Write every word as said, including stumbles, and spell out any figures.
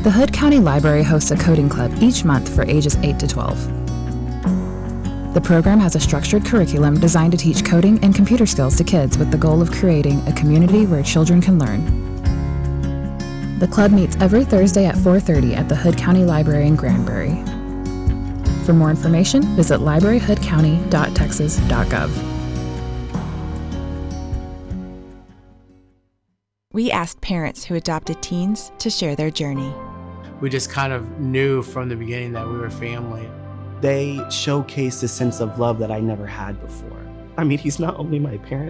The Hood County Library hosts a coding club each month for ages eight to twelve. The program has a structured curriculum designed to teach coding and computer skills to kids with the goal of creating a community where children can learn. The club meets every Thursday at four thirty at the Hood County Library in Granbury. For more information, visit library hood county dot texas dot gov. We asked parents who adopted teens to share their journey. We just kind of knew from the beginning that we were family. They showcased a sense of love that I never had before. I mean, he's not only my parent,